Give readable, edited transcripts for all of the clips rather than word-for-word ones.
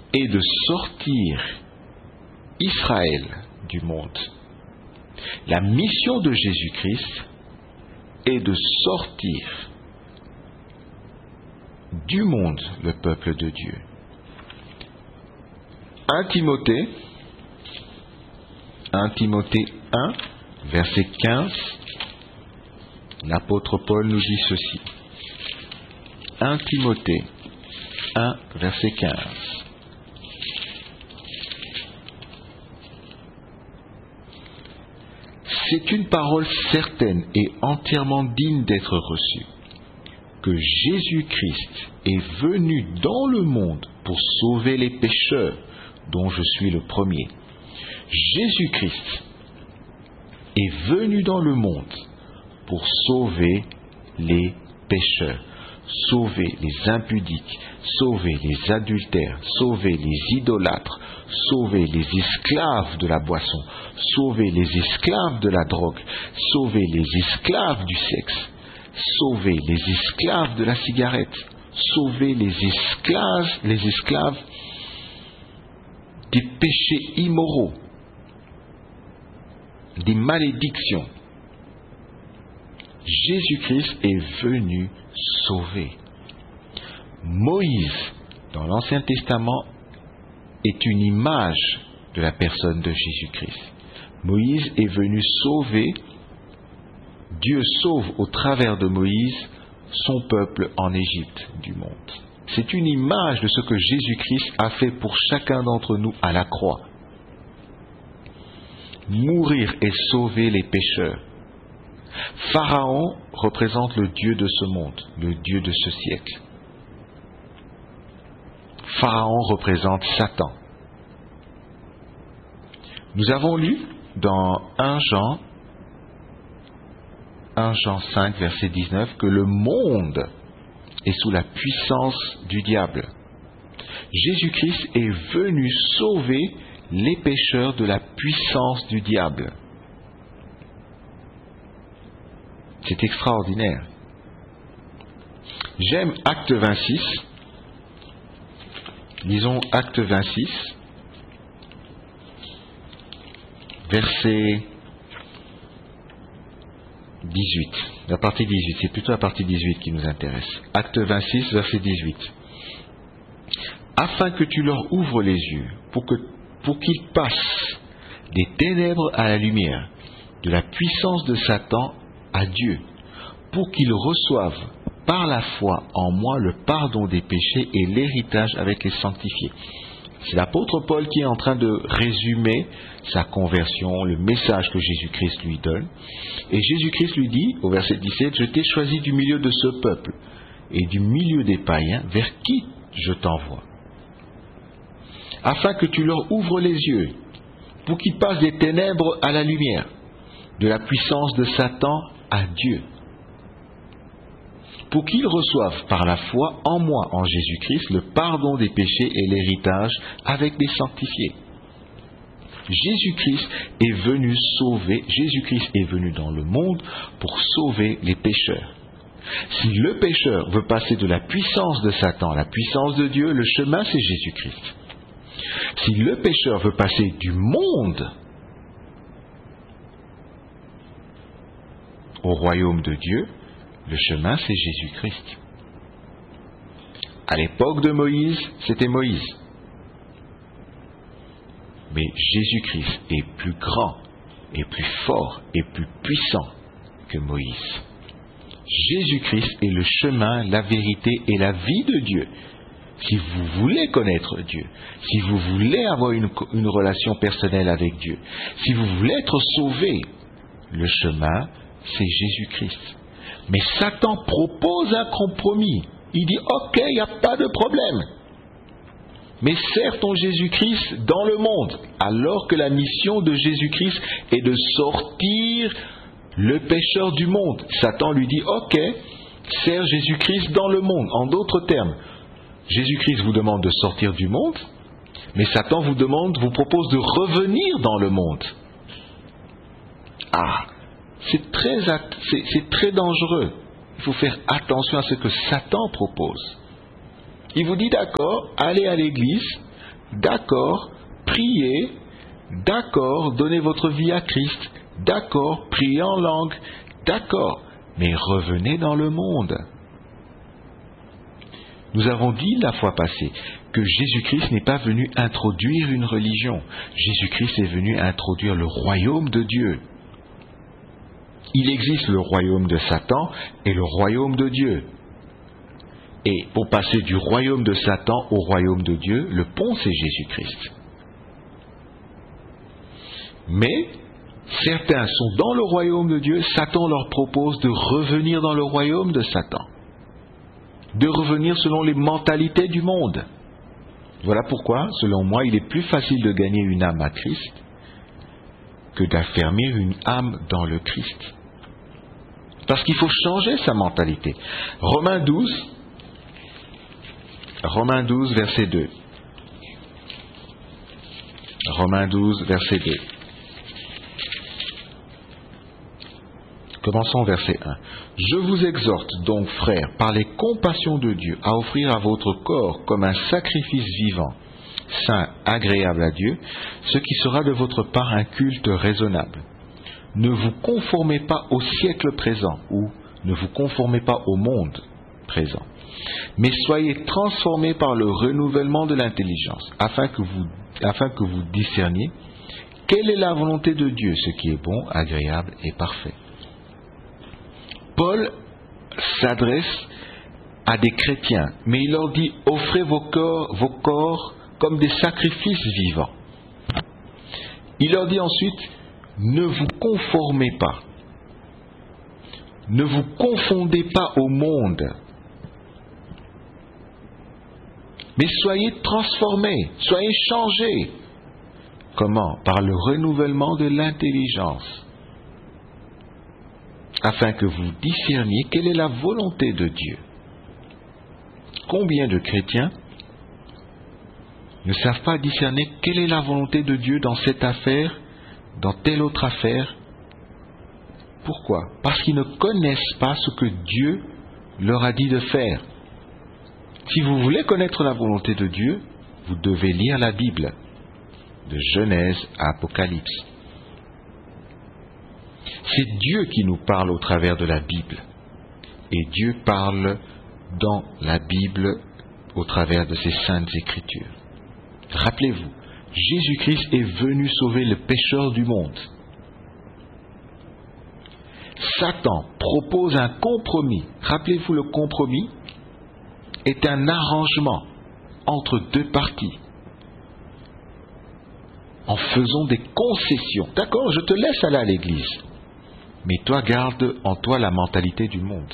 est de sortir Israël du monde. La mission de Jésus-Christ est de sortir du monde le peuple de Dieu. 1 Timothée 1, verset 15, l'apôtre Paul nous dit ceci. 1 Timothée 1, verset 15. C'est une parole certaine et entièrement digne d'être reçue, que Jésus-Christ est venu dans le monde pour sauver les pécheurs, dont je suis le premier. Jésus-Christ est venu dans le monde pour sauver les pécheurs, sauver les impudiques, sauver les adultères, sauver les idolâtres, sauver les esclaves de la boisson, sauver les esclaves de la drogue, sauver les esclaves du sexe, sauver les esclaves de la cigarette, sauver les esclaves des péchés immoraux, des malédictions. Jésus-Christ est venu sauver. Moïse, dans l'Ancien Testament, est une image de la personne de Jésus-Christ. Moïse est venu sauver, Dieu sauve au travers de Moïse son peuple en Égypte du monde. C'est une image de ce que Jésus-Christ a fait pour chacun d'entre nous à la croix. Mourir et sauver les pécheurs. Pharaon représente le Dieu de ce monde, le Dieu de ce siècle. Pharaon représente Satan. Nous avons lu dans 1 Jean 5, verset 19, que le monde est sous la puissance du diable. Jésus-Christ est venu sauver les pécheurs de la puissance du diable. C'est extraordinaire. J'aime Acte 26. Lisons Acte 26, verset 18. La partie 18, c'est plutôt la partie 18 qui nous intéresse. Acte 26, verset 18. Afin que tu leur ouvres les yeux, pour qu'ils passent des ténèbres à la lumière, de la puissance de Satan à Dieu, pour qu'ils reçoivent par la foi en moi le pardon des péchés et l'héritage avec les sanctifiés. C'est l'apôtre Paul qui est en train de résumer sa conversion, le message que Jésus-Christ lui donne. Et Jésus-Christ lui dit, au verset 17, « Je t'ai choisi du milieu de ce peuple et du milieu des païens, vers qui je t'envoie, afin que tu leur ouvres les yeux, pour qu'ils passent des ténèbres à la lumière, de la puissance de Satan à Dieu, pour qu'ils reçoivent par la foi en moi, en Jésus-Christ, le pardon des péchés et l'héritage avec les sanctifiés. » Jésus-Christ est venu sauver, Jésus-Christ est venu dans le monde pour sauver les pécheurs. Si le pécheur veut passer de la puissance de Satan à la puissance de Dieu, le chemin c'est Jésus-Christ. Si le pécheur veut passer du monde au royaume de Dieu, le chemin c'est Jésus-Christ. À l'époque de Moïse, c'était Moïse. Mais Jésus-Christ est plus grand, et plus fort, et plus puissant que Moïse. Jésus-Christ est le chemin, la vérité et la vie de Dieu. Si vous voulez connaître Dieu, si vous voulez avoir une relation personnelle avec Dieu, si vous voulez être sauvé, le chemin, c'est Jésus-Christ. Mais Satan propose un compromis. Il dit, ok, il n'y a pas de problème. Mais sers ton Jésus-Christ dans le monde, alors que la mission de Jésus-Christ est de sortir le pécheur du monde. Satan lui dit, ok, sers Jésus-Christ dans le monde. En d'autres termes, Jésus-Christ vous demande de sortir du monde, mais Satan vous propose de revenir dans le monde. Ah, c'est très dangereux. Il faut faire attention à ce que Satan propose. Il vous dit d'accord, allez à l'église, d'accord, priez, d'accord, donnez votre vie à Christ, d'accord, priez en langue, d'accord, mais revenez dans le monde. Nous avons dit la fois passée que Jésus-Christ n'est pas venu introduire une religion. Jésus-Christ est venu introduire le royaume de Dieu. Il existe le royaume de Satan et le royaume de Dieu. Et pour passer du royaume de Satan au royaume de Dieu, le pont c'est Jésus-Christ. Mais certains sont dans le royaume de Dieu, Satan leur propose de revenir dans le royaume de Satan, de revenir selon les mentalités du monde. Voilà pourquoi, selon moi, il est plus facile de gagner une âme à Christ que d'affermir une âme dans le Christ. Parce qu'il faut changer sa mentalité. Romains 12, verset 2. Romains 12, verset 2. Commençons verset 1. Je vous exhorte donc, frères, par les compassions de Dieu, à offrir à votre corps comme un sacrifice vivant, saint, agréable à Dieu, ce qui sera de votre part un culte raisonnable. Ne vous conformez pas au siècle présent, ou ne vous conformez pas au monde présent, mais soyez transformés par le renouvellement de l'intelligence, afin que vous discerniez quelle est la volonté de Dieu, ce qui est bon, agréable et parfait. Paul s'adresse à des chrétiens, mais il leur dit, offrez vos corps comme des sacrifices vivants. Il leur dit ensuite, ne vous conformez pas, ne vous confondez pas au monde, mais soyez transformés, soyez changés. Comment? Par le renouvellement de l'intelligence, afin que vous discerniez quelle est la volonté de Dieu. Combien de chrétiens ne savent pas discerner quelle est la volonté de Dieu dans cette affaire, dans telle autre affaire? Pourquoi? Parce qu'ils ne connaissent pas ce que Dieu leur a dit de faire. Si vous voulez connaître la volonté de Dieu, vous devez lire la Bible, de Genèse à Apocalypse. C'est Dieu qui nous parle au travers de la Bible. Et Dieu parle dans la Bible au travers de ses saintes Écritures. Rappelez-vous, Jésus-Christ est venu sauver le pécheur du monde. Satan propose un compromis. Rappelez-vous, le compromis est un arrangement entre deux parties, en faisant des concessions. D'accord, je te laisse aller à l'église, mais toi garde en toi la mentalité du monde.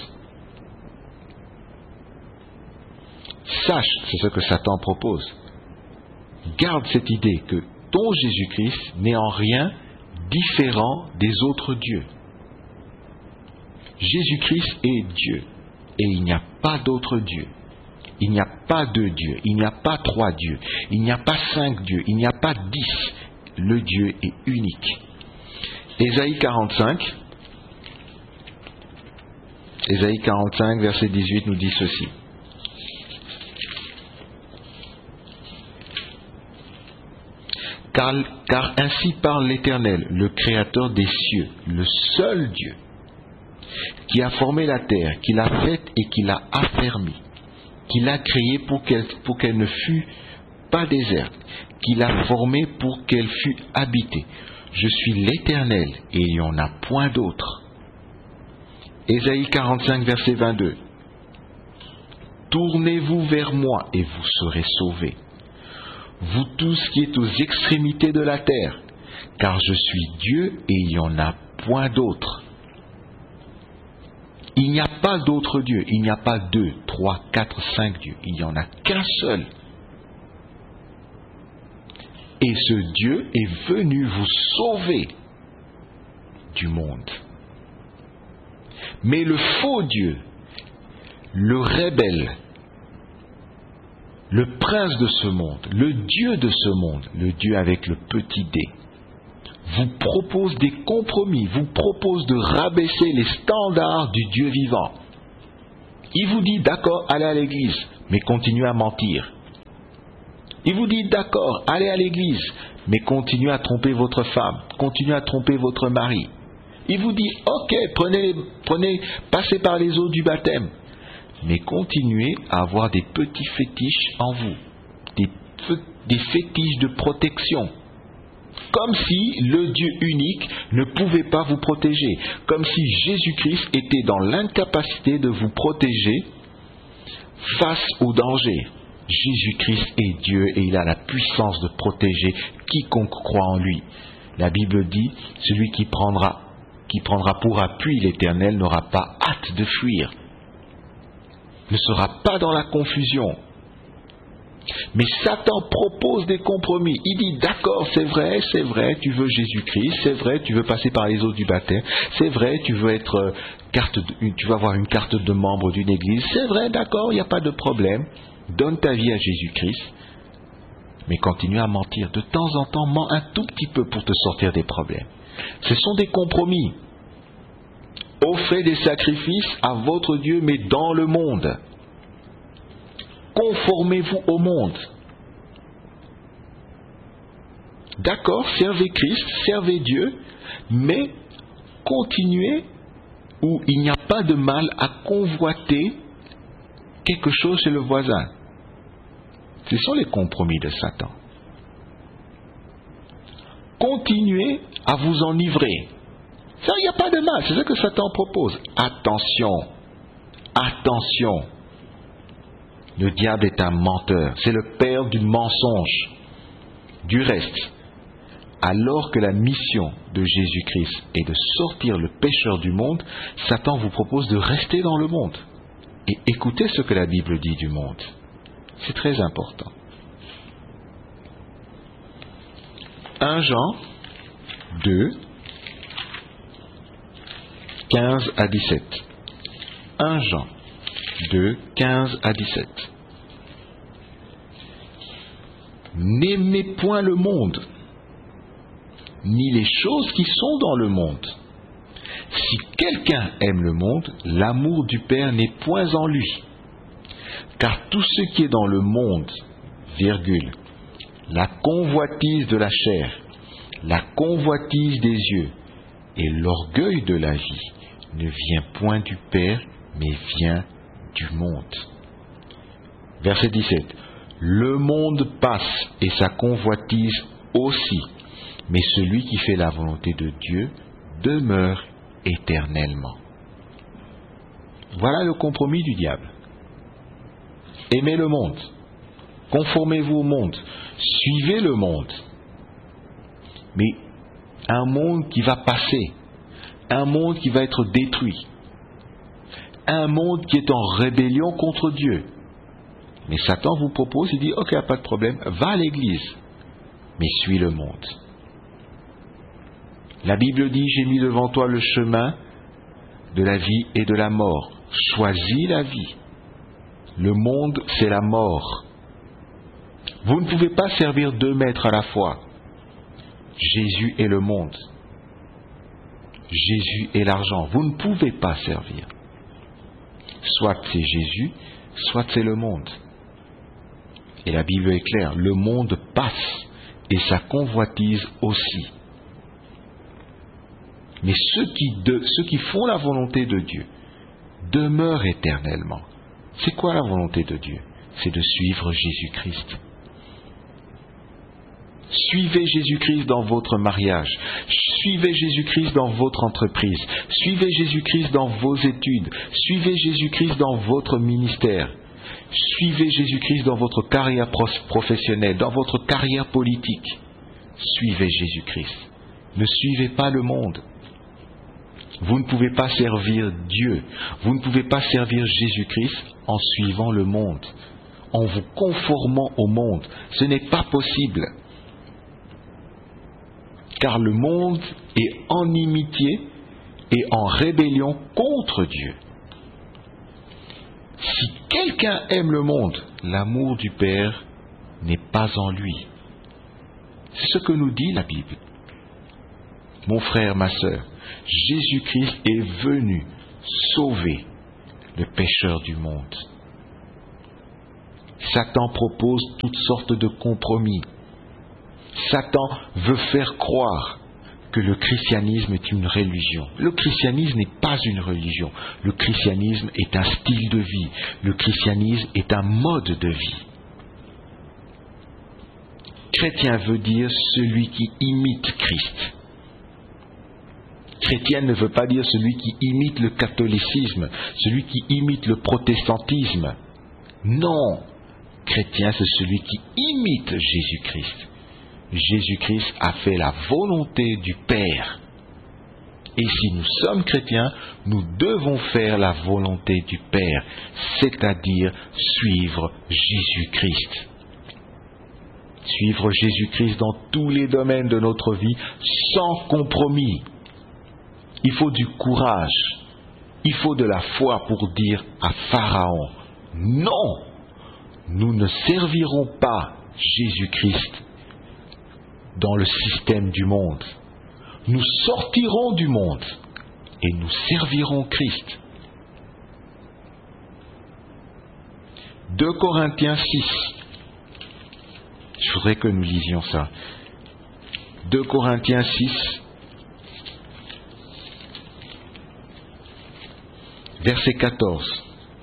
Sache, c'est ce que Satan propose. Garde cette idée que ton Jésus-Christ n'est en rien différent des autres dieux. Jésus-Christ est Dieu, et il n'y a pas d'autre Dieu. Il n'y a pas deux dieux, il n'y a pas trois dieux, il n'y a pas 5 dieux, il n'y a pas 10. Le Dieu est unique. Ésaïe 45, verset 18 nous dit ceci. Car ainsi parle l'Éternel, le Créateur des cieux, le seul Dieu, qui a formé la terre, qui l'a faite et qui l'a affermie, qui l'a créée pour qu'elle ne fût pas déserte, qui l'a formée pour qu'elle fût habitée. Je suis l'Éternel et il n'y en a point d'autre. Ésaïe 45, verset 22. Tournez-vous vers moi et vous serez sauvés, vous tous qui êtes aux extrémités de la terre, car je suis Dieu et il n'y en a point d'autre. Il n'y a pas d'autre Dieu, il n'y a pas 2, 3, 4, 5 dieux, il n'y en a qu'un seul. Et ce Dieu est venu vous sauver du monde. Mais le faux Dieu, le rebelle, le prince de ce monde, le Dieu de ce monde, le Dieu avec le petit d, vous propose des compromis, vous propose de rabaisser les standards du Dieu vivant. Il vous dit, d'accord, allez à l'église, mais continuez à mentir. Il vous dit, d'accord, allez à l'église, mais continuez à tromper votre femme, continuez à tromper votre mari. Il vous dit, ok, passez par les eaux du baptême, mais continuez à avoir des petits fétiches en vous, des fétiches de protection. Comme si le Dieu unique ne pouvait pas vous protéger, comme si Jésus-Christ était dans l'incapacité de vous protéger face au danger. Jésus-Christ est Dieu et il a la puissance de protéger quiconque croit en lui. La Bible dit, celui qui prendra pour appui l'Éternel n'aura pas hâte de fuir, ne sera pas dans la confusion. Mais Satan propose des compromis. Il dit, d'accord, c'est vrai, tu veux Jésus-Christ, c'est vrai, tu veux passer par les eaux du baptême, c'est vrai, tu veux avoir une carte de membre d'une église, c'est vrai, d'accord, il n'y a pas de problème. Donne ta vie à Jésus-Christ, mais continue à mentir. De temps en temps, mens un tout petit peu pour te sortir des problèmes. Ce sont des compromis. Offrez des sacrifices à votre Dieu, mais dans le monde. Conformez-vous au monde. D'accord, servez Christ, servez Dieu, mais continuez où il n'y a pas de mal à convoiter quelque chose chez le voisin. Ce sont les compromis de Satan. Continuez à vous enivrer. Ça, il n'y a pas de mal, c'est ce que Satan propose. Attention. Le diable est un menteur, c'est le père du mensonge. Du reste, alors que la mission de Jésus-Christ est de sortir le pécheur du monde, Satan vous propose de rester dans le monde. Et écoutez ce que la Bible dit du monde. C'est très important. 1 Jean 2, 15 à 17. 1 Jean 2, 15 à 17. N'aimez point le monde, ni les choses qui sont dans le monde. Si quelqu'un aime le monde, l'amour du Père n'est point en lui. Car tout ce qui est dans le monde, la convoitise de la chair, la convoitise des yeux et l'orgueil de la vie ne vient point du Père, mais vient du monde. Verset 17. Le monde passe et sa convoitise aussi, mais celui qui fait la volonté de Dieu demeure éternellement. Voilà le compromis du diable. Aimez le monde, conformez-vous au monde, suivez le monde, mais un monde qui va passer, un monde qui va être détruit, un monde qui est en rébellion contre Dieu. Mais Satan vous propose, il dit, ok, pas de problème, va à l'église, mais suis le monde. La Bible dit, j'ai mis devant toi le chemin de la vie et de la mort. Choisis la vie. Le monde, c'est la mort. Vous ne pouvez pas servir 2 maîtres à la fois. Jésus est le monde. Jésus est l'argent. Vous ne pouvez pas servir. Soit c'est Jésus, soit c'est le monde. Et la Bible est claire, le monde passe et sa convoitise aussi. Mais ceux qui font la volonté de Dieu demeurent éternellement. C'est quoi la volonté de Dieu? C'est de suivre Jésus-Christ. Suivez Jésus-Christ dans votre mariage. Suivez Jésus-Christ dans votre entreprise. Suivez Jésus-Christ dans vos études. Suivez Jésus-Christ dans votre ministère. Suivez Jésus-Christ dans votre carrière professionnelle, dans votre carrière politique. Suivez Jésus-Christ. Ne suivez pas le monde. Vous ne pouvez pas servir Dieu. Vous ne pouvez pas servir Jésus-Christ en suivant le monde, en vous conformant au monde. Ce n'est pas possible. Car le monde est en inimitié et en rébellion contre Dieu. Si quelqu'un aime le monde, l'amour du Père n'est pas en lui. C'est ce que nous dit la Bible. Mon frère, ma sœur, Jésus-Christ est venu sauver le pécheur du monde. Satan propose toutes sortes de compromis. Satan veut faire croire que le christianisme est une religion. Le christianisme n'est pas une religion. Le christianisme est un style de vie. Le christianisme est un mode de vie. Chrétien veut dire celui qui imite Christ. Chrétien ne veut pas dire celui qui imite le catholicisme, celui qui imite le protestantisme. Non, chrétien, c'est celui qui imite Jésus-Christ. Jésus-Christ a fait la volonté du Père. Et si nous sommes chrétiens, nous devons faire la volonté du Père, c'est-à-dire suivre Jésus-Christ. Suivre Jésus-Christ dans tous les domaines de notre vie, sans compromis. Il faut du courage, il faut de la foi pour dire à Pharaon, non, nous ne servirons pas Jésus-Christ dans le système du monde. Nous sortirons du monde et nous servirons Christ. 2 Corinthiens 6. Je voudrais que nous lisions ça. 2 Corinthiens 6, verset 14.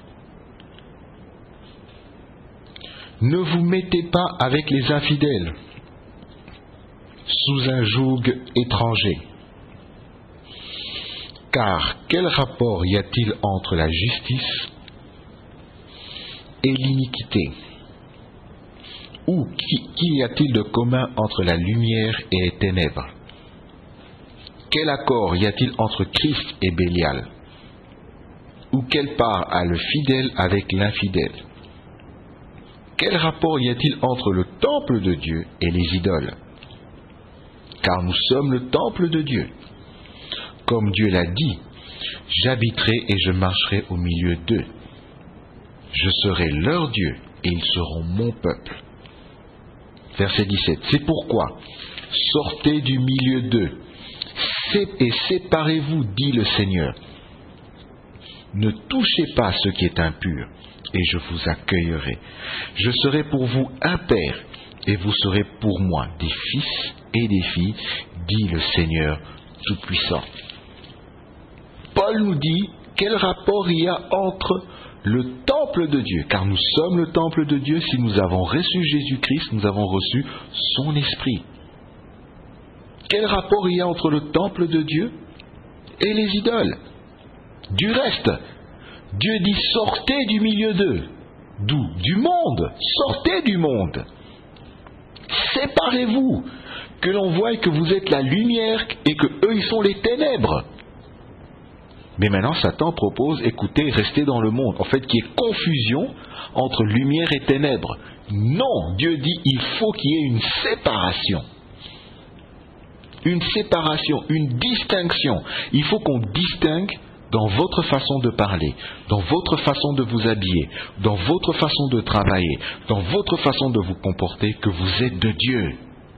Ne vous mettez pas avec les infidèles sous un joug étranger. Car quel rapport y a-t-il entre la justice et l'iniquité? Ou qu'y a-t-il de commun entre la lumière et les ténèbres? Quel accord y a-t-il entre Christ et Bélial? Ou quelle part a le fidèle avec l'infidèle? Quel rapport y a-t-il entre le temple de Dieu et les idoles? Car nous sommes le temple de Dieu. Comme Dieu l'a dit, j'habiterai et je marcherai au milieu d'eux. Je serai leur Dieu et ils seront mon peuple. Verset 17. C'est pourquoi, sortez du milieu d'eux et séparez-vous, dit le Seigneur. Ne touchez pas ce qui est impur, et je vous accueillerai. Je serai pour vous un père, et vous serez pour moi des fils et des filles, dit le Seigneur Tout-Puissant. Paul nous dit quel rapport il y a entre le temple de Dieu, car nous sommes le temple de Dieu. Si nous avons reçu Jésus-Christ, nous avons reçu son esprit. Quel rapport il y a entre le temple de Dieu et les idoles? Du reste, Dieu dit sortez du milieu d'eux. D'où? Du monde. Sortez du monde. Séparez-vous. Que l'on voie que vous êtes la lumière et que eux ils sont les ténèbres. Mais maintenant Satan propose, écoutez, restez dans le monde. En fait, qu'il y ait confusion entre lumière et ténèbres. Non, Dieu dit il faut qu'il y ait une séparation. Une séparation, une distinction. Il faut qu'on distingue dans votre façon de parler, dans votre façon de vous habiller, dans votre façon de travailler, dans votre façon de vous comporter, que vous êtes de Dieu.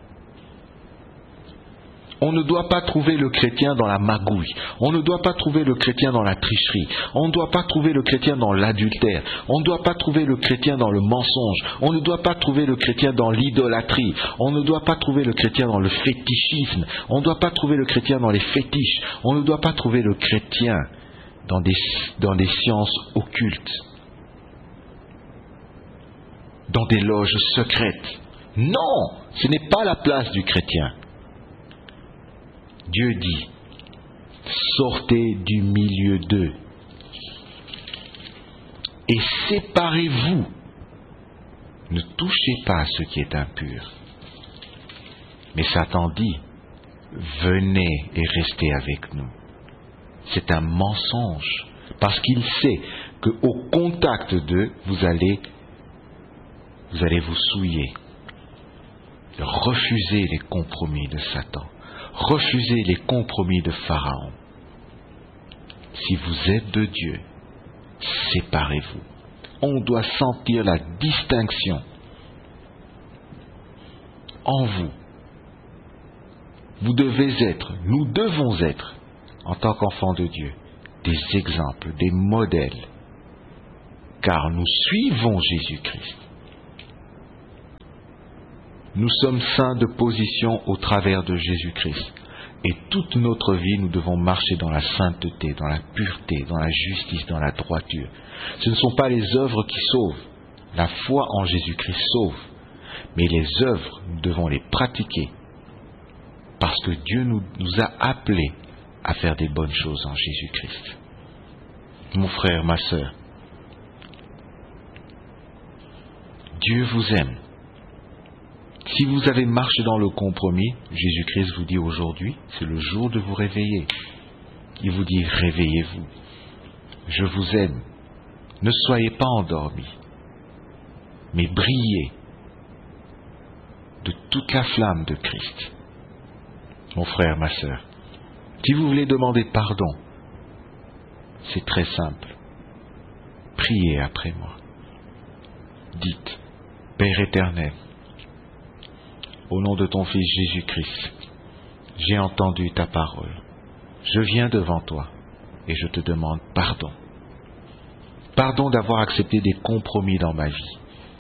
On ne doit pas trouver le chrétien dans la magouille. On ne doit pas trouver le chrétien dans la tricherie. On ne doit pas trouver le chrétien dans l'adultère. On ne doit pas trouver le chrétien dans le mensonge. On ne doit pas trouver le chrétien dans l'idolâtrie. On ne doit pas trouver le chrétien dans le fétichisme. On ne doit pas trouver le chrétien dans les fétiches. On ne doit pas trouver le chrétien dans des sciences occultes, dans des loges secrètes. Non, ce n'est pas la place du chrétien. Dieu dit, sortez du milieu d'eux et séparez-vous. Ne touchez pas à ce qui est impur. Mais Satan dit, venez et restez avec nous. C'est un mensonge, parce qu'il sait qu'au contact d'eux, vous allez vous souiller. Refusez les compromis de Satan. Refusez les compromis de Pharaon. Si vous êtes de Dieu, séparez-vous. On doit sentir la distinction en vous. Vous devez être, nous devons être, en tant qu'enfants de Dieu, des exemples, des modèles, car nous suivons Jésus-Christ. Nous sommes saints de position au travers de Jésus-Christ. Et toute notre vie, nous devons marcher dans la sainteté, dans la pureté, dans la justice, dans la droiture. Ce ne sont pas les œuvres qui sauvent. La foi en Jésus-Christ sauve. Mais les œuvres, nous devons les pratiquer. Parce que Dieu nous a appelés à faire des bonnes choses en Jésus-Christ. Mon frère, ma sœur, Dieu vous aime. Si vous avez marché dans le compromis, Jésus-Christ vous dit aujourd'hui, c'est le jour de vous réveiller. Il vous dit, réveillez-vous. Je vous aime. Ne soyez pas endormis, mais brillez de toute la flamme de Christ. Mon frère, ma sœur, si vous voulez demander pardon, c'est très simple. Priez après moi. Dites, Père éternel, au nom de ton Fils Jésus-Christ, j'ai entendu ta parole. Je viens devant toi et je te demande pardon. Pardon d'avoir accepté des compromis dans ma vie.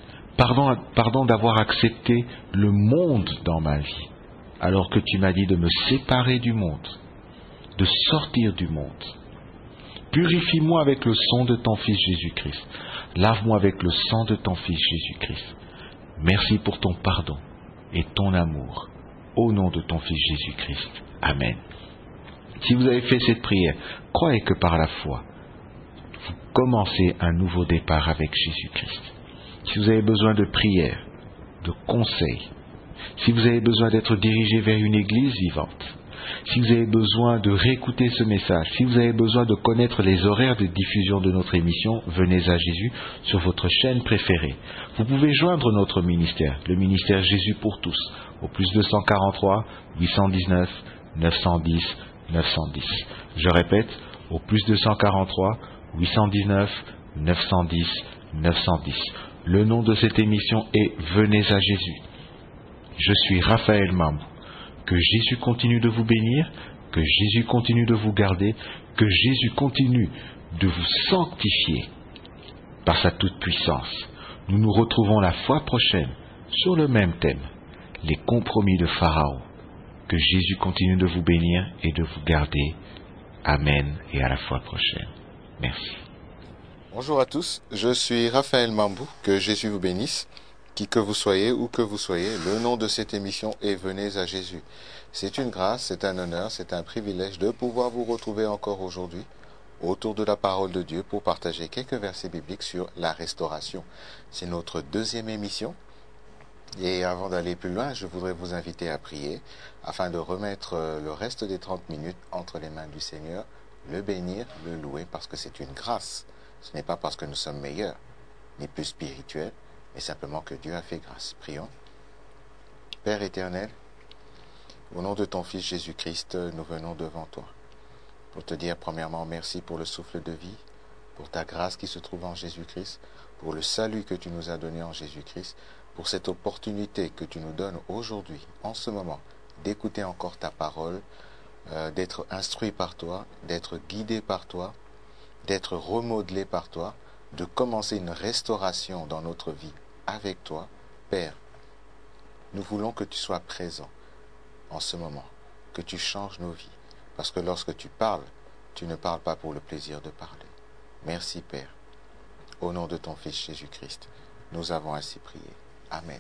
Pardon d'avoir accepté le monde dans ma vie, alors que tu m'as dit de me séparer du monde, de sortir du monde. Purifie-moi avec le sang de ton Fils Jésus-Christ. Lave-moi avec le sang de ton Fils Jésus-Christ. Merci pour ton pardon et ton amour. Au nom de ton Fils Jésus-Christ. Amen. Si vous avez fait cette prière, croyez que par la foi, vous commencez un nouveau départ avec Jésus-Christ. Si vous avez besoin de prière, de conseils, si vous avez besoin d'être dirigé vers une église vivante, si vous avez besoin de réécouter ce message, si vous avez besoin de connaître les horaires de diffusion de notre émission, venez à Jésus sur votre chaîne préférée. Vous pouvez joindre notre ministère, le ministère Jésus pour tous, au plus 243 819 910 910. Je répète, au plus 243 819 910 910. Le nom de cette émission est Venez à Jésus. Je suis Raphaël Mambou. Que Jésus continue de vous bénir, que Jésus continue de vous garder, que Jésus continue de vous sanctifier par sa toute-puissance. Nous nous retrouvons la fois prochaine sur le même thème, les compromis de Pharaon. Que Jésus continue de vous bénir et de vous garder. Amen et à la fois prochaine. Merci. Bonjour à tous, je suis Raphaël Mambou, que Jésus vous bénisse. Qui que vous soyez, où que vous soyez, le nom de cette émission est Venez à Jésus. C'est une grâce, c'est un honneur, c'est un privilège de pouvoir vous retrouver encore aujourd'hui autour de la parole de Dieu pour partager quelques versets bibliques sur la restauration. C'est notre deuxième émission. Et avant d'aller plus loin, je voudrais vous inviter à prier afin de remettre le reste des 30 minutes entre les mains du Seigneur, le bénir, le louer, parce que c'est une grâce. Ce n'est pas parce que nous sommes meilleurs, ni plus spirituels, mais simplement que Dieu a fait grâce. Prions. Père éternel, au nom de ton Fils Jésus-Christ, nous venons devant toi pour te dire premièrement merci pour le souffle de vie, pour ta grâce qui se trouve en Jésus-Christ, pour le salut que tu nous as donné en Jésus-Christ, pour cette opportunité que tu nous donnes aujourd'hui, en ce moment, d'écouter encore ta parole, d'être instruit par toi, d'être guidé par toi, d'être remodelé par toi, de commencer une restauration dans notre vie avec toi. Père, nous voulons que tu sois présent en ce moment, que tu changes nos vies, parce que lorsque tu parles, tu ne parles pas pour le plaisir de parler. Merci Père. Au nom de ton Fils Jésus-Christ, nous avons ainsi prié. Amen.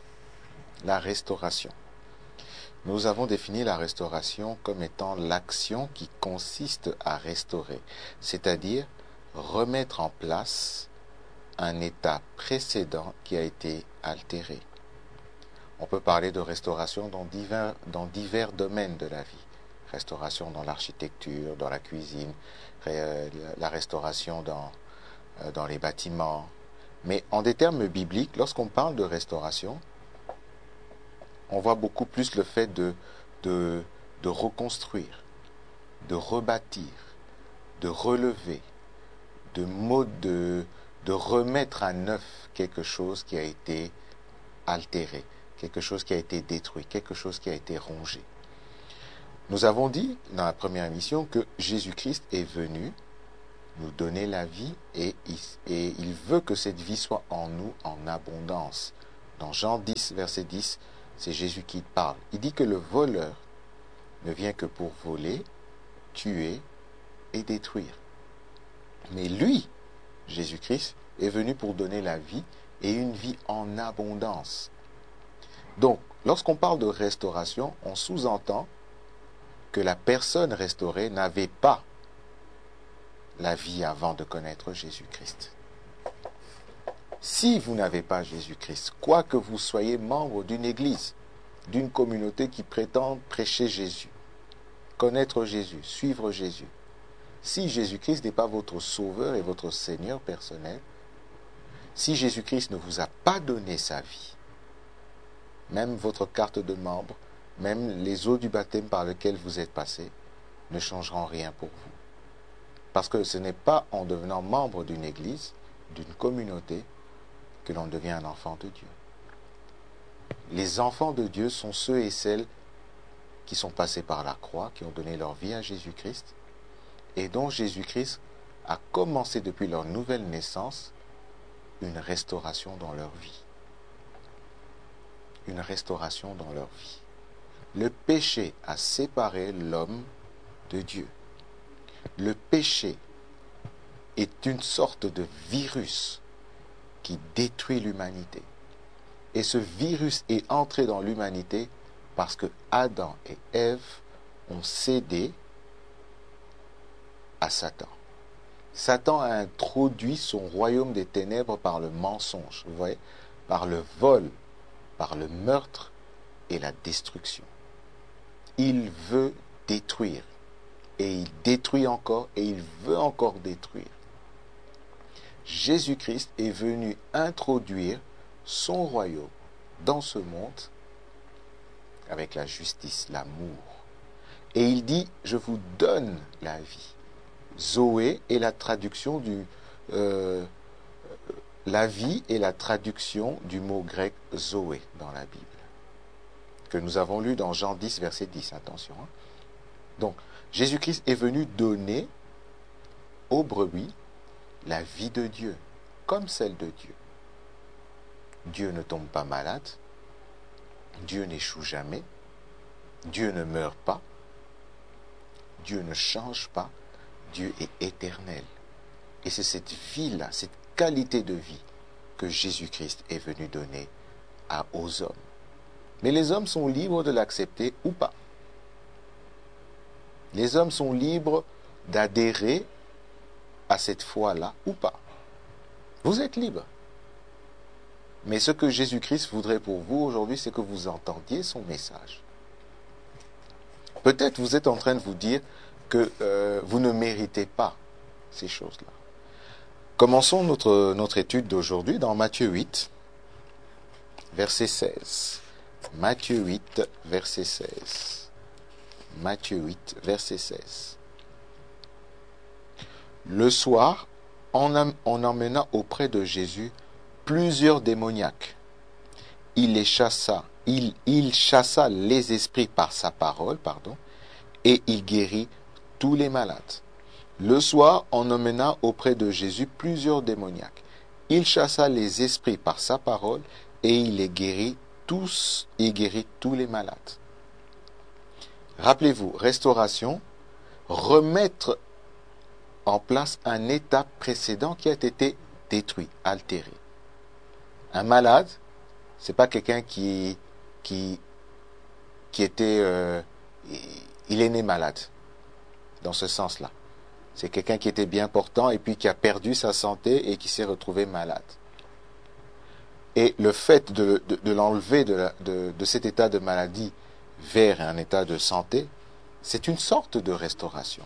La restauration. Nous avons défini la restauration comme étant l'action qui consiste à restaurer, c'est-à-dire remettre en place un état précédent qui a été altéré. On peut parler de restauration dans divers domaines de la vie. Restauration dans l'architecture, dans la cuisine, la restauration dans les bâtiments. Mais en des termes bibliques, lorsqu'on parle de restauration, on voit beaucoup plus le fait de reconstruire, de rebâtir, de relever, de remettre à neuf quelque chose qui a été altéré, quelque chose qui a été détruit, quelque chose qui a été rongé. Nous avons dit dans la première émission que Jésus-Christ est venu nous donner la vie et il veut que cette vie soit en nous en abondance. Dans Jean 10, verset 10, C'est Jésus qui parle. Il dit que le voleur ne vient que pour voler, tuer et détruire. Mais lui, Jésus-Christ, est venu pour donner la vie et une vie en abondance. Donc, lorsqu'on parle de restauration, on sous-entend que la personne restaurée n'avait pas la vie avant de connaître Jésus-Christ. Si vous n'avez pas Jésus-Christ, quoi que vous soyez membre d'une église, d'une communauté qui prétend prêcher Jésus, connaître Jésus, suivre Jésus, si Jésus-Christ n'est pas votre sauveur et votre Seigneur personnel, si Jésus-Christ ne vous a pas donné sa vie, même votre carte de membre, même les eaux du baptême par lesquelles vous êtes passé, ne changeront rien pour vous. Parce que ce n'est pas en devenant membre d'une église, d'une communauté, que l'on devient un enfant de Dieu. Les enfants de Dieu sont ceux et celles qui sont passés par la croix, qui ont donné leur vie à Jésus-Christ, et dont Jésus-Christ a commencé depuis leur nouvelle naissance une restauration dans leur vie. Une restauration dans leur vie. Le péché a séparé l'homme de Dieu. Le péché est une sorte de virus qui détruit l'humanité. Et ce virus est entré dans l'humanité parce que Adam et Ève ont cédé à Satan. Satan a introduit son royaume des ténèbres par le mensonge, vous voyez, par le vol, par le meurtre et la destruction. Il veut détruire. Et il détruit encore et il veut encore détruire. Jésus-Christ est venu introduire son royaume dans ce monde avec la justice, l'amour. Et il dit, je vous donne la vie. Zoé est la traduction du... la vie est la traduction du mot grec Zoé dans la Bible. Que nous avons lu dans Jean 10, verset 10. Attention. Donc, Jésus-Christ est venu donner aux brebis la vie de Dieu, comme celle de Dieu. Dieu ne tombe pas malade, Dieu n'échoue jamais, Dieu ne meurt pas, Dieu ne change pas, Dieu est éternel. Et c'est cette vie-là, cette qualité de vie que Jésus-Christ est venu donner aux hommes. Mais les hommes sont libres de l'accepter ou pas. Les hommes sont libres d'adhérer à cette foi-là ou pas. Vous êtes libres. Mais ce que Jésus-Christ voudrait pour vous aujourd'hui, c'est que vous entendiez son message. Peut-être vous êtes en train de vous dire que vous ne méritez pas ces choses-là. Commençons notre étude d'aujourd'hui dans Matthieu 8, verset 16. Matthieu 8, verset 16. Matthieu 8, verset 16. Le soir, on emmena auprès de Jésus plusieurs démoniaques. Il chassa les esprits par sa parole, et il guérit tous les malades. Le soir, on emmena auprès de Jésus plusieurs démoniaques. Il chassa les esprits par sa parole, et il guérit tous les malades. Rappelez-vous, restauration, remettre en place un état précédent qui a été détruit, altéré. Un malade, c'est pas quelqu'un qui était, il est né malade, dans ce sens-là. C'est quelqu'un qui était bien portant et puis qui a perdu sa santé et qui s'est retrouvé malade. Et le fait de l'enlever de cet état de maladie vers un état de santé, c'est une sorte de restauration.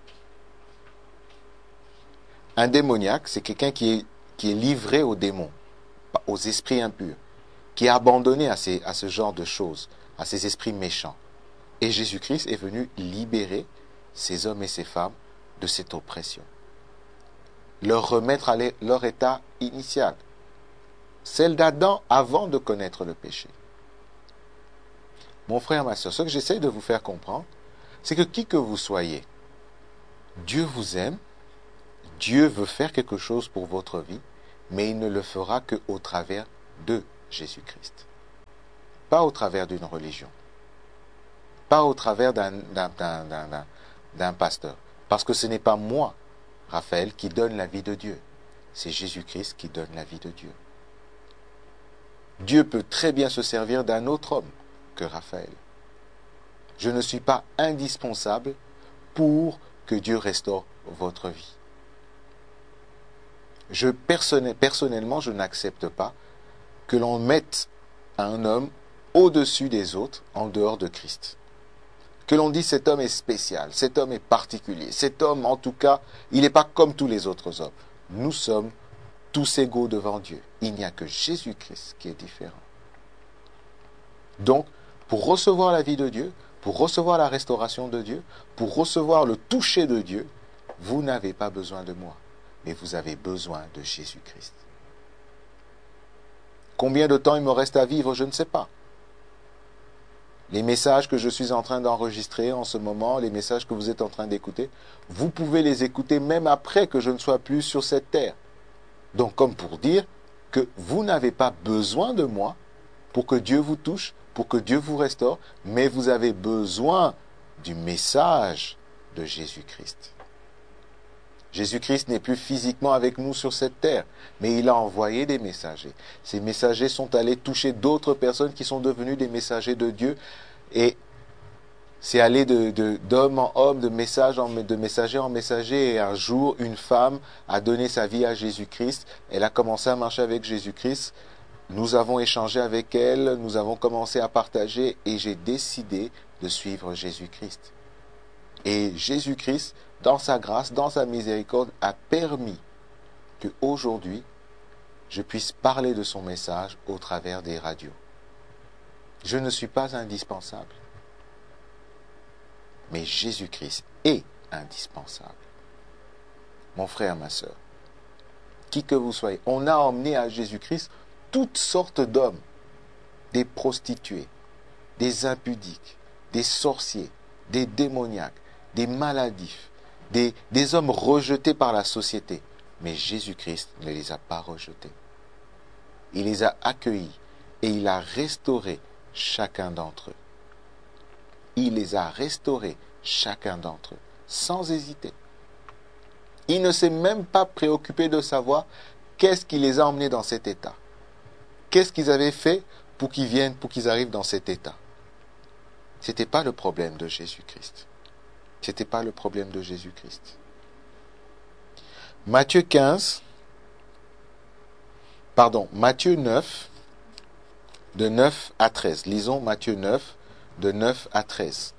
Un démoniaque, c'est quelqu'un qui est livré aux démons, aux esprits impurs, qui est abandonné à ce genre de choses, à ces esprits méchants. Et Jésus-Christ est venu libérer ces hommes et ces femmes de cette oppression. Leur remettre à leur état initial, celle d'Adam avant de connaître le péché. Mon frère, ma soeur, ce que j'essaie de vous faire comprendre, c'est que qui que vous soyez, Dieu vous aime, Dieu veut faire quelque chose pour votre vie, mais il ne le fera qu'au travers de Jésus-Christ. pas au travers d'une religion, pas au travers d'un pasteur. Parce que ce n'est pas moi, Raphaël, qui donne la vie de Dieu. C'est Jésus-Christ qui donne la vie de Dieu. Dieu peut très bien se servir d'un autre homme que Raphaël. Je ne suis pas indispensable pour que Dieu restaure votre vie. Personnellement, je n'accepte pas que l'on mette un homme au-dessus des autres en dehors de Christ. Que l'on dit cet homme est spécial, cet homme est particulier, cet homme en tout cas, il n'est pas comme tous les autres hommes. Nous sommes tous égaux devant Dieu. Il n'y a que Jésus-Christ qui est différent. Donc, pour recevoir la vie de Dieu, pour recevoir la restauration de Dieu, pour recevoir le toucher de Dieu, vous n'avez pas besoin de moi, mais vous avez besoin de Jésus-Christ. Combien de temps il me reste à vivre, je ne sais pas. Les messages que je suis en train d'enregistrer en ce moment, les messages que vous êtes en train d'écouter, vous pouvez les écouter même après que je ne sois plus sur cette terre. Donc, comme pour dire que vous n'avez pas besoin de moi pour que Dieu vous touche, pour que Dieu vous restaure, mais vous avez besoin du message de Jésus-Christ. Jésus-Christ n'est plus physiquement avec nous sur cette terre, mais il a envoyé des messagers. Ces messagers sont allés toucher d'autres personnes qui sont devenues des messagers de Dieu, et c'est allé d'homme en homme, de messager en messager, et un jour, une femme a donné sa vie à Jésus-Christ, elle a commencé à marcher avec Jésus-Christ, nous avons échangé avec elle, nous avons commencé à partager, et j'ai décidé de suivre Jésus-Christ. Et Jésus-Christ, dans sa grâce, dans sa miséricorde, a permis qu'aujourd'hui, je puisse parler de son message au travers des radios. Je ne suis pas indispensable, mais Jésus-Christ est indispensable. Mon frère, ma sœur, qui que vous soyez, on a emmené à Jésus-Christ toutes sortes d'hommes, des prostituées, des impudiques, des sorciers, des démoniaques, des maladifs, des hommes rejetés par la société. Mais Jésus-Christ ne les a pas rejetés. Il les a accueillis et il a restauré chacun d'entre eux. Il les a restaurés, chacun d'entre eux, sans hésiter. Il ne s'est même pas préoccupé de savoir qu'est-ce qui les a emmenés dans cet état. Qu'est-ce qu'ils avaient fait pour qu'ils arrivent dans cet état. Ce n'était pas le problème de Jésus-Christ. C'était pas le problème de Jésus-Christ. Matthieu 9, de 9 à 13. Lisons Matthieu 9, de 9 à 13.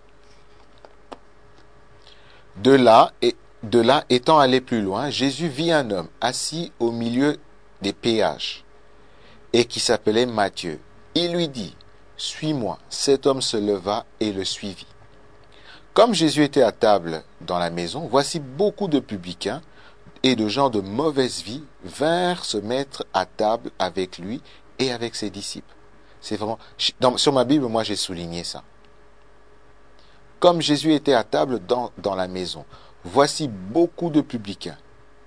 De là, étant allé plus loin, Jésus vit un homme assis au milieu des péages, et qui s'appelait Matthieu. Il lui dit, « Suis-moi. » Cet homme se leva et le suivit. Comme Jésus était à table dans la maison, voici beaucoup de publicains et de gens de mauvaise vie vinrent se mettre à table avec lui et avec ses disciples. C'est vraiment, sur ma Bible, moi j'ai souligné ça. Comme Jésus était à table dans la maison, voici beaucoup de publicains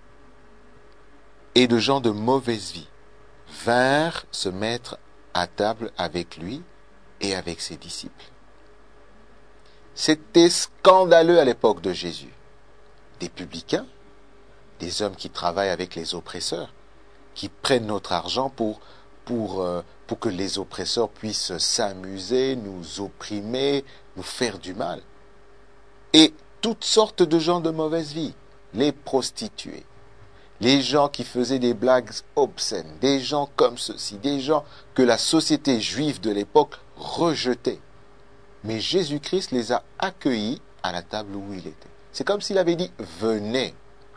et de gens de mauvaise vie vinrent se mettre à table avec lui et avec ses disciples. C'était scandaleux à l'époque de Jésus. Des publicains, des hommes qui travaillent avec les oppresseurs, qui prennent notre argent pour que les oppresseurs puissent s'amuser, nous opprimer, nous faire du mal. Et toutes sortes de gens de mauvaise vie, les prostituées, les gens qui faisaient des blagues obscènes, des gens comme ceci, des gens que la société juive de l'époque rejetait. Mais Jésus-Christ les a accueillis à la table où il était. C'est comme s'il avait dit, venez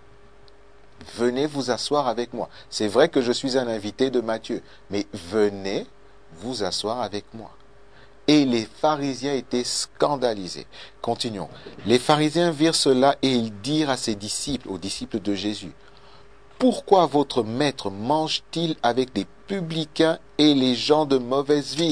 vous asseoir avec moi. C'est vrai que je suis un invité de Matthieu, mais venez vous asseoir avec moi. Et les pharisiens étaient scandalisés. Continuons. Les pharisiens virent cela et ils dirent à ses disciples, aux disciples de Jésus, « Pourquoi votre maître mange-t-il avec des publicains et les gens de mauvaise vie ?»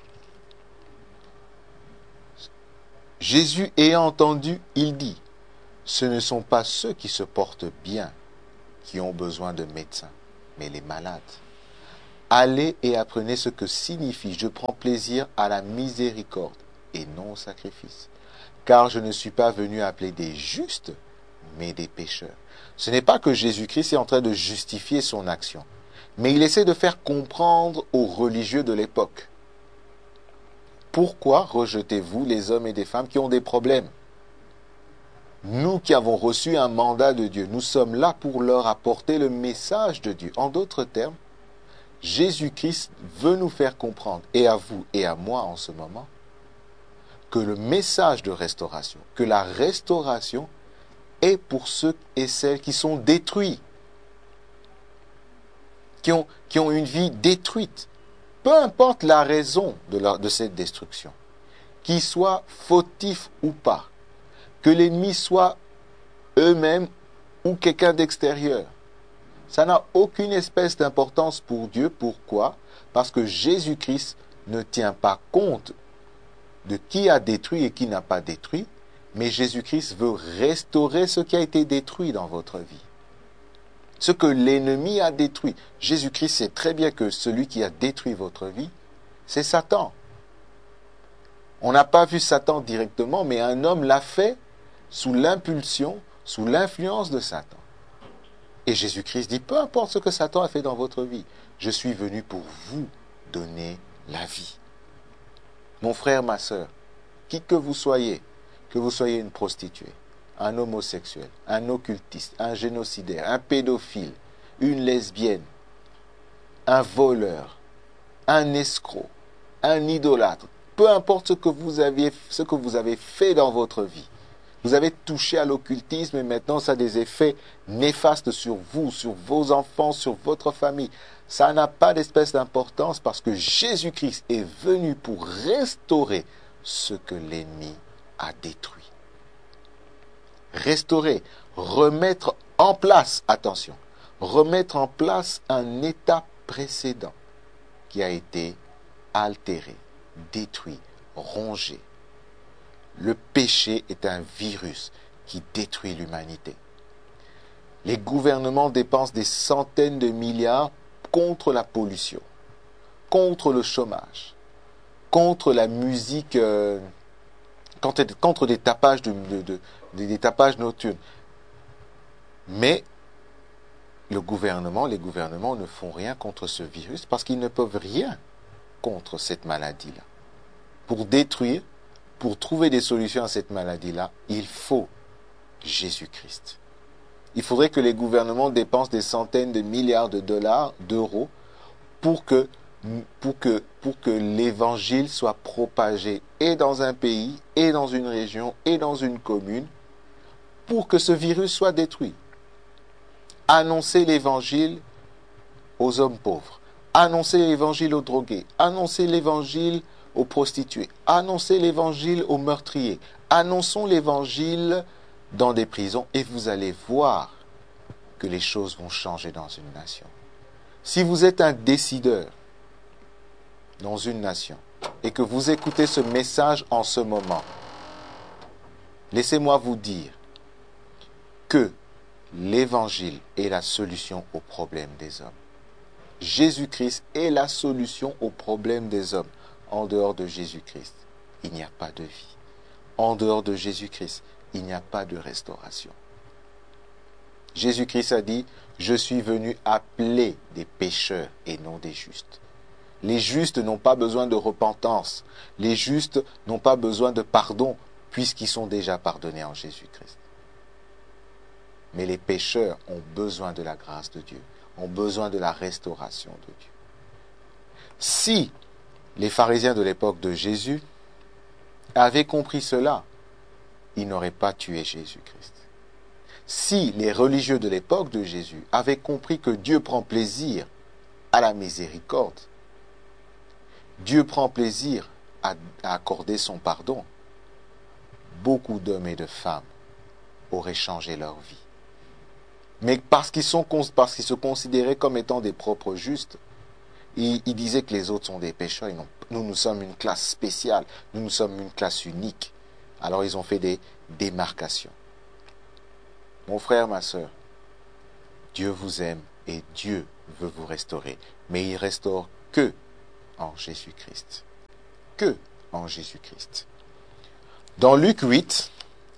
Jésus ayant entendu, il dit, « Ce ne sont pas ceux qui se portent bien qui ont besoin de médecins, mais les malades. Allez et apprenez ce que signifie « je prends plaisir à la miséricorde et non au sacrifice ». Car je ne suis pas venu appeler des justes, mais des pécheurs. Ce n'est pas que Jésus-Christ est en train de justifier son action, mais il essaie de faire comprendre aux religieux de l'époque. Pourquoi rejetez-vous les hommes et des femmes qui ont des problèmes? Nous qui avons reçu un mandat de Dieu, nous sommes là pour leur apporter le message de Dieu. En d'autres termes, Jésus-Christ veut nous faire comprendre, et à vous et à moi en ce moment, que le message de restauration, que la restauration est pour ceux et celles qui sont détruits, qui ont une vie détruite. Peu importe la raison de cette destruction, qu'ils soient fautifs ou pas, que l'ennemi soit eux-mêmes ou quelqu'un d'extérieur. Ça n'a aucune espèce d'importance pour Dieu. Pourquoi? Parce que Jésus-Christ ne tient pas compte de qui a détruit et qui n'a pas détruit, mais Jésus-Christ veut restaurer ce qui a été détruit dans votre vie. Ce que l'ennemi a détruit. Jésus-Christ sait très bien que celui qui a détruit votre vie, c'est Satan. On n'a pas vu Satan directement, mais un homme l'a fait sous l'impulsion, sous l'influence de Satan. Et Jésus-Christ dit, peu importe ce que Satan a fait dans votre vie, je suis venu pour vous donner la vie. Mon frère, ma sœur, qui que vous soyez une prostituée, un homosexuel, un occultiste, un génocidaire, un pédophile, une lesbienne, un voleur, un escroc, un idolâtre, peu importe ce que vous avez fait dans votre vie, vous avez touché à l'occultisme et maintenant ça a des effets néfastes sur vous, sur vos enfants, sur votre famille. Ça n'a pas d'espèce d'importance parce que Jésus-Christ est venu pour restaurer ce que l'ennemi a détruit. Restaurer, remettre en place, attention, remettre en place un état précédent qui a été altéré, détruit, rongé. Le péché est un virus qui détruit l'humanité. Les gouvernements dépensent des centaines de milliards contre la pollution, contre le chômage, contre la musique, contre des tapages, des tapages nocturnes. Mais les gouvernements ne font rien contre ce virus parce qu'ils ne peuvent rien contre cette maladie-là. Pour détruire, pour trouver des solutions à cette maladie-là, il faut Jésus-Christ. Il faudrait que les gouvernements dépensent des centaines de milliards de dollars, d'euros, pour que l'évangile soit propagé et dans un pays, et dans une région, et dans une commune, pour que ce virus soit détruit. Annoncer l'évangile aux hommes pauvres, annoncer l'évangile aux drogués, annoncer l'évangile aux prostituées, annoncer l'évangile aux meurtriers, annonçons l'évangile dans des prisons et vous allez voir que les choses vont changer dans une nation. Si vous êtes un décideur dans une nation et que vous écoutez ce message en ce moment, laissez-moi vous dire que l'évangile est la solution aux problèmes des hommes. Jésus-Christ est la solution aux problèmes des hommes. En dehors de Jésus-Christ, il n'y a pas de vie. En dehors de Jésus-Christ, il n'y a pas de restauration. Jésus-Christ a dit, je suis venu appeler des pécheurs et non des justes. Les justes n'ont pas besoin de repentance. Les justes n'ont pas besoin de pardon puisqu'ils sont déjà pardonnés en Jésus-Christ. Mais les pécheurs ont besoin de la grâce de Dieu, ont besoin de la restauration de Dieu. Si les pharisiens de l'époque de Jésus avaient compris cela, ils n'auraient pas tué Jésus-Christ. Si les religieux de l'époque de Jésus avaient compris que Dieu prend plaisir à la miséricorde, Dieu prend plaisir à accorder son pardon, beaucoup d'hommes et de femmes auraient changé leur vie. Mais parce qu'ils se considéraient comme étant des propres justes, ils disaient que les autres sont des pécheurs. Nous sommes une classe spéciale. Nous sommes une classe unique. Alors ils ont fait des démarcations. Mon frère, ma sœur, Dieu vous aime et Dieu veut vous restaurer. Mais il restaure que en Jésus-Christ. Que en Jésus-Christ. Dans Luc 8,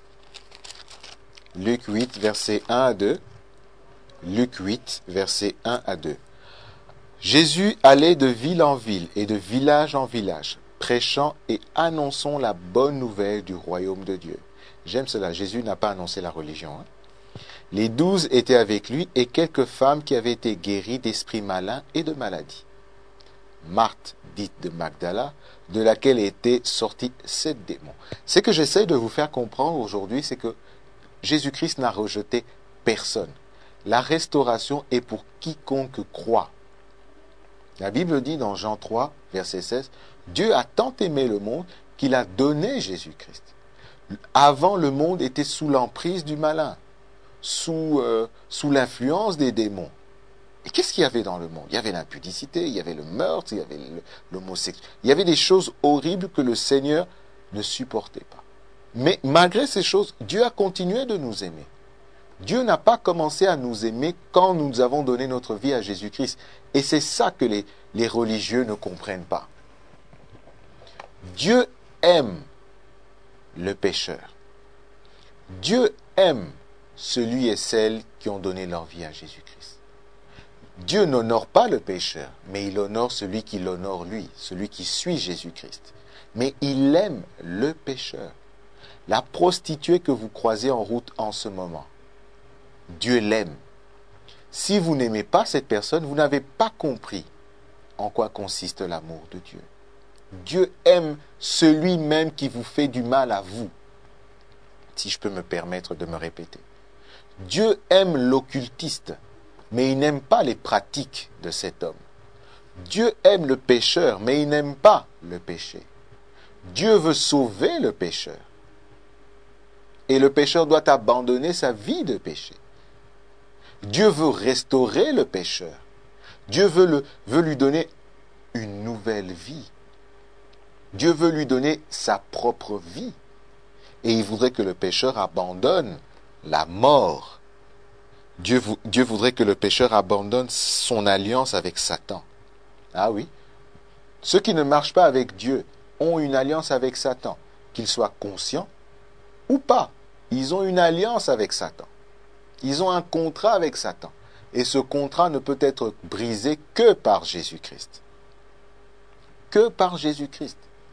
versets 1 à 2, Luc 8, versets 1 à 2. Jésus allait de ville en ville et de village en village, prêchant et annonçant la bonne nouvelle du royaume de Dieu. J'aime cela, Jésus n'a pas annoncé la religion. Les 12 étaient avec lui et quelques femmes qui avaient été guéries d'esprits malins et de maladies. Marthe, dite de Magdala, de laquelle étaient sortis 7 démons. Ce que j'essaie de vous faire comprendre aujourd'hui, c'est que Jésus-Christ n'a rejeté personne. La restauration est pour quiconque croit. La Bible dit dans Jean 3, verset 16, « Dieu a tant aimé le monde qu'il a donné Jésus-Christ. » Avant, le monde était sous l'emprise du malin, sous l'influence des démons. Et qu'est-ce qu'il y avait dans le monde? Il y avait l'impudicité, il y avait le meurtre, il y avait l'homosexualité. Il y avait des choses horribles que le Seigneur ne supportait pas. Mais malgré ces choses, Dieu a continué de nous aimer. Dieu n'a pas commencé à nous aimer quand nous avons donné notre vie à Jésus-Christ. Et c'est ça que les religieux ne comprennent pas. Dieu aime le pécheur. Dieu aime celui et celle qui ont donné leur vie à Jésus-Christ. Dieu n'honore pas le pécheur, mais il honore celui qui l'honore lui, celui qui suit Jésus-Christ. Mais il aime le pécheur. La prostituée que vous croisez en route en ce moment, Dieu l'aime. Si vous n'aimez pas cette personne, vous n'avez pas compris en quoi consiste l'amour de Dieu. Dieu aime celui même qui vous fait du mal à vous, si je peux me permettre de me répéter. Dieu aime l'occultiste, mais il n'aime pas les pratiques de cet homme. Dieu aime le pécheur, mais il n'aime pas le péché. Dieu veut sauver le pécheur. Et le pécheur doit abandonner sa vie de péché. Dieu veut restaurer le pécheur. Dieu veut lui donner une nouvelle vie. Dieu veut lui donner sa propre vie. Et il voudrait que le pécheur abandonne la mort. Dieu voudrait que le pécheur abandonne son alliance avec Satan. Ah oui. Ceux qui ne marchent pas avec Dieu ont une alliance avec Satan, qu'ils soient conscients ou pas. Ils ont une alliance avec Satan. Ils ont un contrat avec Satan. Et ce contrat ne peut être brisé que par Jésus-Christ. Que par Jésus-Christ.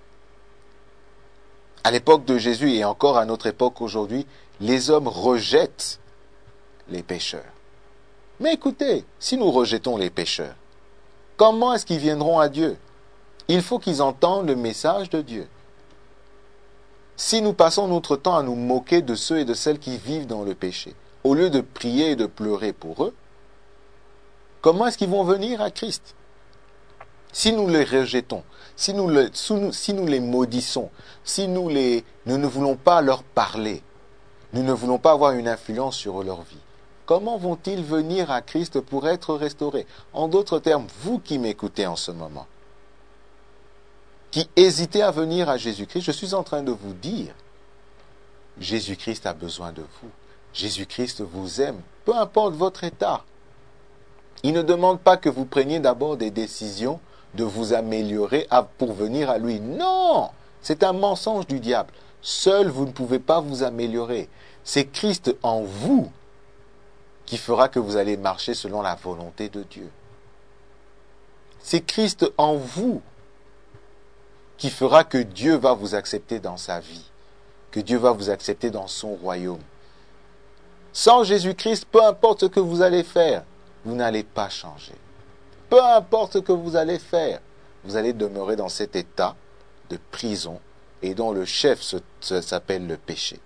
À l'époque de Jésus et encore à notre époque aujourd'hui, les hommes rejettent les pécheurs. Mais écoutez, si nous rejetons les pécheurs, comment est-ce qu'ils viendront à Dieu? Il faut qu'ils entendent le message de Dieu. Si nous passons notre temps à nous moquer de ceux et de celles qui vivent dans le péché, au lieu de prier et de pleurer pour eux, comment est-ce qu'ils vont venir à Christ? Si nous les rejetons, si nous les maudissons, si nous ne voulons pas leur parler, nous ne voulons pas avoir une influence sur leur vie, comment vont-ils venir à Christ pour être restaurés? En d'autres termes, vous qui m'écoutez en ce moment, qui hésitez à venir à Jésus-Christ, je suis en train de vous dire, Jésus-Christ a besoin de vous. Jésus-Christ vous aime, peu importe votre état. Il ne demande pas que vous preniez d'abord des décisions de vous améliorer pour venir à lui. Non, c'est un mensonge du diable. Seul, vous ne pouvez pas vous améliorer. C'est Christ en vous qui fera que vous allez marcher selon la volonté de Dieu. C'est Christ en vous qui fera que Dieu va vous accepter dans sa vie, que Dieu va vous accepter dans son royaume. Sans Jésus-Christ, peu importe ce que vous allez faire, vous n'allez pas changer. Peu importe ce que vous allez faire, vous allez demeurer dans cet état de prison et dont le chef s'appelle le péché.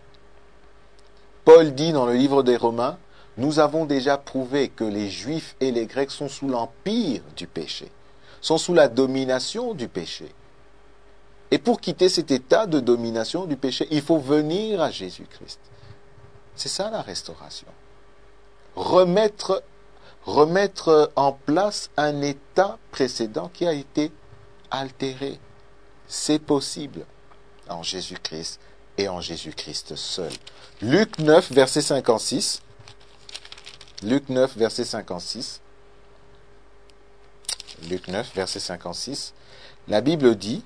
Paul dit dans le livre des Romains, « Nous avons déjà prouvé que les Juifs et les Grecs sont sous l'empire du péché, sont sous la domination du péché. Et pour quitter cet état de domination du péché, il faut venir à Jésus-Christ. » C'est ça la restauration. Remettre en place un état précédent qui a été altéré. C'est possible en Jésus-Christ et en Jésus-Christ seul. Luc 9, verset 56. Luc 9, verset 56. Luc 9, verset 56, la Bible dit